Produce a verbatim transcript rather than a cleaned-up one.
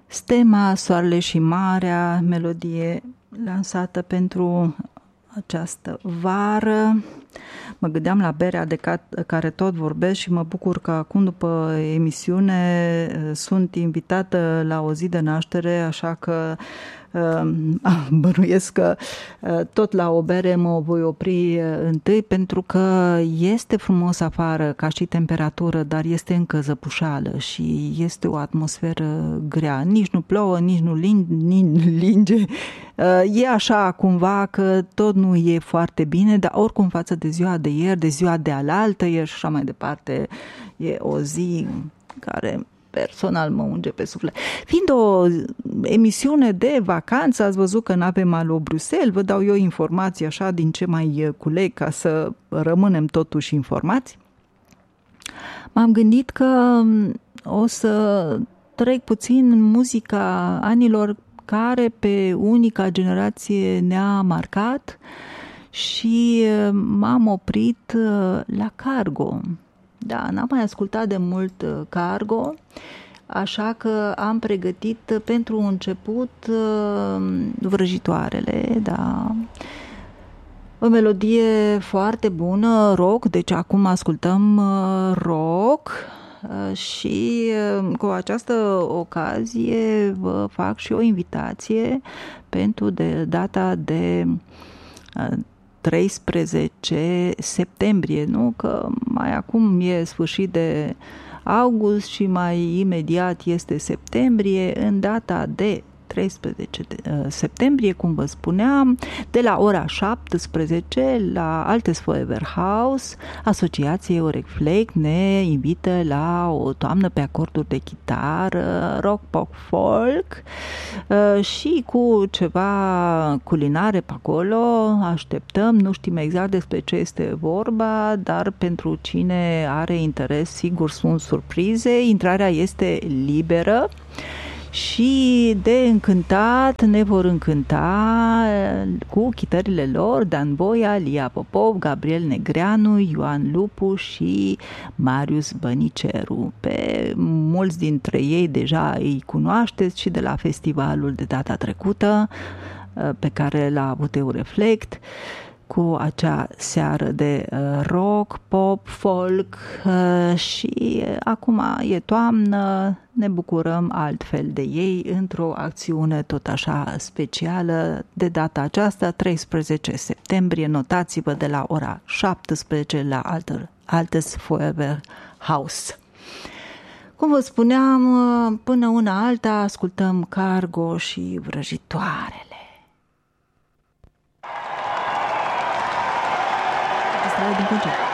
Stema, Soarele și Marea, melodie lansată pentru această vară. Mă gândeam la berea de care tot vorbesc și mă bucur că acum, după emisiune, sunt invitată la o zi de naștere, așa că bănuiesc că tot la o bere mă voi opri întâi, pentru că este frumos afară ca și temperatură, dar este încă zăpușală și este o atmosferă grea. Nici nu plouă, nici nu linge. E așa cumva că tot nu e foarte bine, dar oricum față de ziua de ieri, de ziua de alaltă ieri și așa mai departe, e o zi care personal mă unge pe suflet. Fiind o emisiune de vacanță, ați văzut că n-avem alo Bruxelles, vă dau eu informații așa din ce mai culeg ca să rămânem totuși informați. M-am gândit că o să trec puțin în muzica anilor care pe unica generație ne-a marcat și m-am oprit la Cargo. Da, n-am mai ascultat de mult Cargo, așa că am pregătit pentru început Vrăjitoarele, da. O melodie foarte bună, rock, deci acum ascultăm rock și cu această ocazie vă fac și o invitație pentru de data de treisprezece septembrie, nu? Că mai acum e sfârșit de august și mai imediat este septembrie. În data de treisprezece septembrie, cum vă spuneam, de la ora șaptesprezece la Altes Feuerwehrhaus, Asociația Eureflect ne invită la o toamnă pe acorduri de chitară, rock, pop, folk și cu ceva culinare pe acolo. Așteptăm, nu știm exact despre ce este vorba, dar pentru cine are interes, sigur sunt surprize. Intrarea este liberă. Și de încântat ne vor încânta cu chitările lor Dan Boia, Lia Popov, Gabriel Negreanu, Ioan Lupu și Marius Băniceru. Pe mulți dintre ei deja îi cunoașteți și de la festivalul de data trecută pe care l-a avut Eureflect, cu acea seară de rock, pop, folk și acum e toamnă, ne bucurăm altfel de ei într-o acțiune tot așa specială de data aceasta, treisprezece septembrie, notați-vă, de la ora șaptesprezece la Altes Feuerwehrhaus. Cum vă spuneam, până una alta ascultăm Cargo și Vrăjitoarele. Din concert.